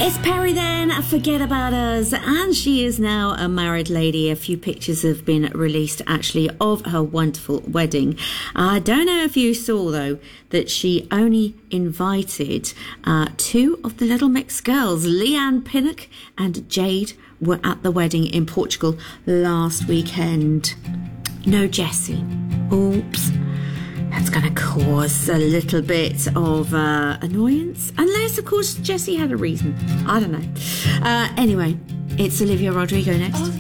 It's Perry then, Forget About Us, and she is now a married lady. A few pictures have been released actually of her wonderful wedding. I don't know if you saw though that she only invited two of the Little Mix girls. Leanne Pinnock and Jade were at the wedding in Portugal last weekend. No Jessie. Oops. That's going to cause a little bit of annoyance. Unless, of course, Jessie had a reason. I don't know. Anyway, it's Olivia Rodrigo next.